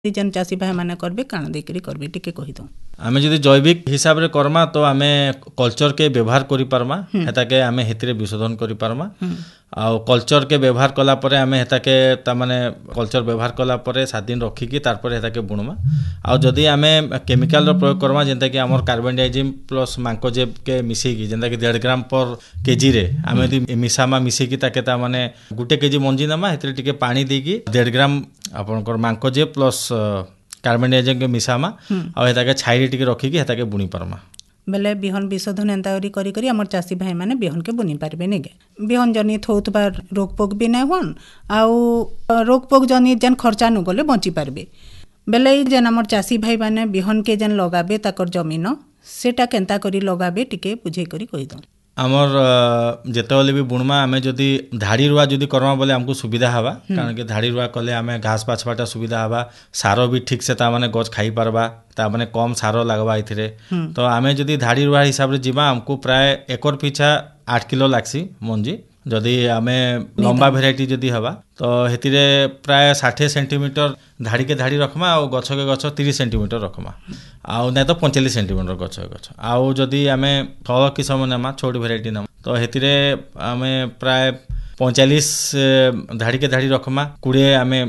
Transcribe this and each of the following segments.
जेन चाषी भाई माने करबे काण देकरी करबे टिके कहि दो। आमे जदि जैविक हिसाब रे करमा तो आमे कल्चर के व्यवहार करि पारमा हेता के आमे हेतिरे विशोधन करि पारमा आ कल्चर के व्यवहार कला परे आमे हेता के ता माने कल्चर व्यवहार कला परे 7 दिन रखी की तार परे हेता के बुणमा आ जदि आमे केमिकल रो प्रयोग करमा जेंता कि हमर कार्बन डाइजिम प्लस मांकोजेब के मिसई की जेंता कि 1.5 ग्राम पर केजी रे आमे यदि मिसामा मिसई की ताके ता माने गुटे केजी मंजी नमा हेतिरे टिके पानी देकी 1.5 ग्राम आपनकर मांकोजेब प्लस कार्बन डाइजिम के मिसामा आ हेता के छाई टिके रखी की हेता के बुणी परमा बेले बिहन विशोधन एंता करी करी हमर चाषी भाई माने बिहन के बुनी पारबे नेगे बिहन जनित होतबा रोग पोक भी नै होन आउ रोग पोक जनित जेन खर्चा नु गले बंची पारबे बेले जेन हमर चाषी भाई माने बिहन के जेन लगाबे ताकर जमीन सेटा केंता करी लगाबे टिके बुझे करी कहि दो। आमर जेतेबेले भी बुणमा आमे जदि धाड़ी रुआ जदि करमा बोले हमको सुविधा हवा कारण के धाड़ी रुआ कले आमे घास बाछवाटा सुविधा हवा सारो भी ठीक से ता माने गछ खाई परबा ता माने कम सारो लागबा इथिरे तो आमे जदि धाड़ी रुआ हिसाब रे जिबा हमको प्राय एकर पीछा 8 किलो लागसी मंजी जदि आमे लंबा वेराइटी जदि हवा तो हेतिरे प्राय 60 सेंटीमीटर धाड़ी के धाड़ी रखमा आ गछ के गछ 30 सेंटीमीटर रखमा आ नै तो 45 सेंटीमीटर गछ के गछ आ जदि आमे फल किसम नेमा छोट वेराइटी नेमा तो हेतिरे आमे प्राय 45 धाड़ी के धाड़ी रखमा 20 आमे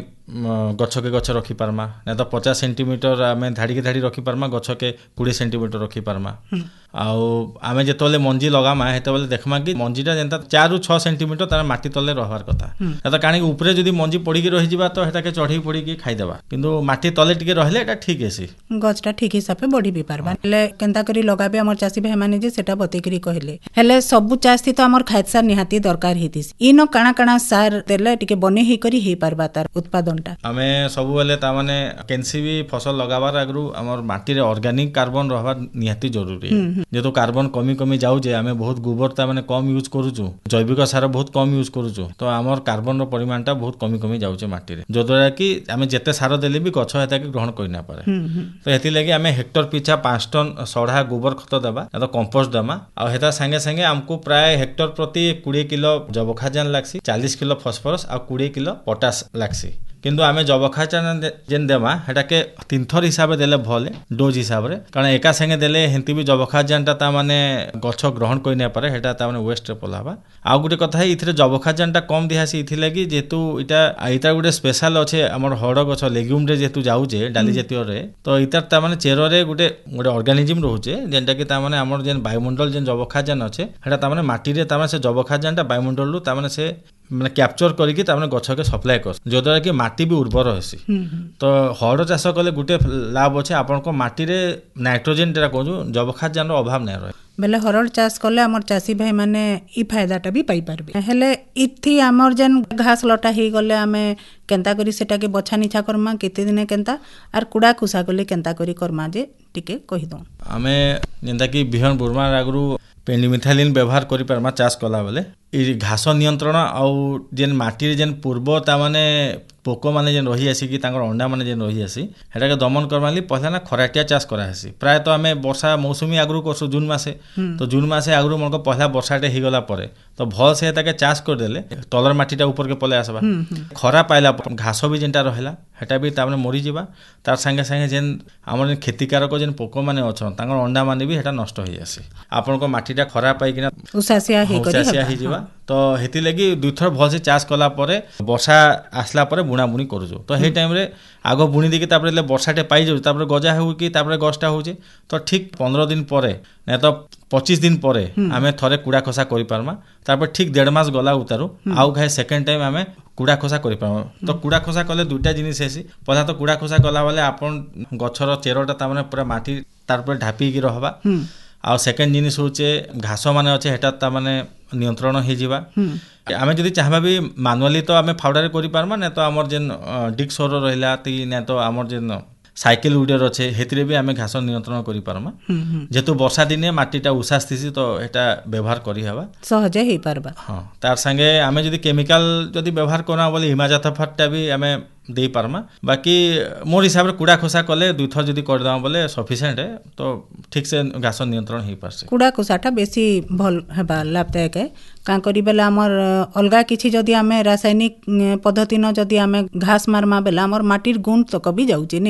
गछ के गछ रखी पारमा नै तो 50 सेंटीमीटर आमे धाड़ी के धाड़ी रखी पारमा गछ के 20 सेंटीमीटर रखी पारमा आउ आमे जेतले मंजी लगामा हेतबले देखमा कि मंजीटा जेंता 4 रु 6 सेंटीमीटर तार माटी तले रहबार कथा एता काणी ऊपरे जदी मंजी पड़ी के रहि जिबा तो हेता के चढ़ी पड़ी के खाइ देबा किंतु माटी तले टिके रहले एटा ठीक हेसी गछटा ठीक हिसाब से बढ़ी भी पारबा ले केंता करी लगाबे हमर चाषी भाई माने जे सेटा बते करी कहले हेले सब चाषी तो हमर खाद सार निहाती दरकार हितिस इनो काना काना सार देले टिके बने ही करी हे पारबा तार उत्पादनटा आमे सब बेले ता माने केनसी भी फसल लगाबार आगरु हमर माटी रे ऑर्गेनिक कार्बन रहबा निहाती जरूरी जेतो कार्बन कमी कमी जाउ जे आमे बहुत गोबर ता माने कम यूज करूछु जैविक सार बहुत कम यूज करूछु तो हमर कार्बन रो परिमाणटा बहुत कमी कमी जाउ छे माटी रे जोदरा कि आमे जेते सार देले भी गछ हेता के ग्रहण करि ना पारे तो हेति लागि आमे हेक्टर पीछा 5 टन सढ़ा गोबर खत देबा या तो कंपोस्ट देमा आ हेता संगे संगे हमको प्राय हेक्टर प्रति 20 किलो जबखाजान लागसी 40 किलो फास्फोरस आ 20 किलो पोटास लागसी किंतु आमे जबखाजान जेन देमा हेटा के 3 थर हिसाब देले भले डोज हिसाब रे कारण एका संगे देले हेंती भी जबखाजानटा ता माने गछ ग्रहण करि नै पारे हेटा ता माने वेस्ट रे पलाबा आ गुटे कथा है इथिरे जबखाजानटा कम दिहासी इथि लागि जेतु इटा गुटे स्पेशल अछि हमर हड़ गछ लेग्यूम रे जेतु जाउ जे डाली जातीय रे तो इतार ता माने चेरो रे गुटे ऑर्गेनिज्म रहउचे जेंटा कि ता माने हमर जेन वायुमंडल जेन जबखाजान अछि हेटा ता माने माटी रे ता माने से जबखाजानटा वायुमंडल ता माने से माने कैप्चर करिकि ता माने गछ के सप्लाई कर जोदरा कि माटी भी उर्वर होसी तो हड़ चाष कले गुटे लाभ अछि आपन को माटी रे नाइट्रोजन तेरा कहू जबखाजान रो अभाव नै रहे बेले हरड़ चाष कले हमर चाषी भाई माने ई फायदाटा भी पाई पारबे हेले इथि हमर जेन घास लटा हे गले हमें केंता करी सेटा के बछा निछा करमा केते दिने केंता आर कुडा कुसा गले केंता करी करमा जे टिके कहि दो हमें जेंता कि बिहन बुरमा आगरु पेंडिमिथालिन व्यवहार करि परमा चाष कला बेले ई घास नियंत्रण आ जेन माटी रे जेन पूर्व ता माने पोको माने जेन रही आसी कि तांगर अंडा माने जेन रही आसी हेटा के दमन करमाली पहला ना खराटिया चाष करा आसी प्राय तो हमें वर्षा मौसमी आगरु करसु जून मासे तो जून मासे आगरु मन को पहला वर्षाटे ही गला परे तो भल से हेता के चाष कर देले तलर माटीटा ऊपर के पले आसबा खरा पाइला घास भी जेनटा रहला हेटा भी ता माने मरि जिबा तार संगे संगे जेन हमर खेतीकारक जेन पोको माने अछन तांगर अंडा माने भी हेटा नष्ट होई आसी आपन को माटीटा खरा पाई किना उसासिया हे जिबा तो हेति लागि दुई थर भल से चाष कला परे वर्षा आसला परे बुणा बुणी करूजो तो हे टाइम रे आगो बुणी देकी तापरे ले वर्षाटे पाई जाउ तापरे गजा हो कि तापरे गछटा होजे तो ठीक 15 दिन परे नै तो 25 दिन परे आमे थरे कुडा खसा करि पारमा तापर ठीक 1.5 मास गला उतारू आउ खाय सेकंड टाइम आमे कुडा खसा करि पारमा तो कुडा खसा कले दुटा जिनिस हेसी पहला तो कुडा खसा कला वाले आपन गछर चेरोटा ता माने पूरा माटी तार पर ढापी की रहबा आ सेकंड जिनिस होचे घास माने अच्छे हेटा ता माने नियंत्रण हे जिबा आमे जदी चाहबा भी मैनुअली तो आमे फाउडर करि पारमा नै तो हमर जेन डिक सोर रहला ती नै तो हमर जेन साइकिल उडर अच्छे हेतिरे भी आमे घास नियंत्रण करि पारमा जेतु वर्षा दिने माटीटा उसास थिसी तो एटा व्यवहार करि हबा सहज हे पारबा हां तार संगे आमे जदी केमिकल जदी व्यवहार करना बोले हिमाजाथफाटटा भी आमे दे पारमा बाकी मोर हिसाब रे कुडा खोसा कले दुई थर जदी कर दाम बोले सफिशिएंट है तो ठीक से घास नियंत्रण हे पारसे कुडा खोसाटा बेसी भल हेबा लाभदायक है का करी बेला हमर अलगा किछि जदी आमे रासायनिक पद्धति न जदी आमे घास मारमा बेला हमर माटीर गुण तो कभी जाउची